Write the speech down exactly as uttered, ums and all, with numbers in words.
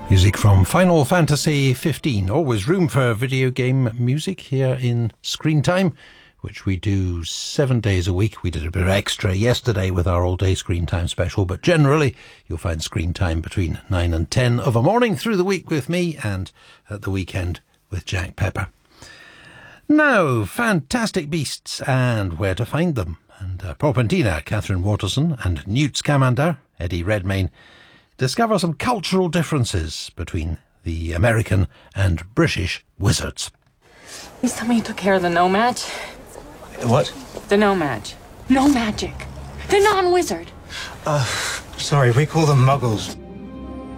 Music from Final Fantasy fifteen. Always room for video game music here in Screen Time, which we do seven days a week. We did a bit of extra yesterday with our all-day Screen Time special, but generally you'll find Screen Time between nine and ten of a morning through the week with me, and at the weekend with Jack Pepper. Now, Fantastic Beasts and Where to Find Them. And uh, Propentina, Catherine Waterson, and Newt Scamander, Eddie Redmayne, discover some cultural differences between the American and British wizards. Please tell me you took care of the no match. What? The no match. No magic. The non-wizard. Uh, sorry, we call them muggles.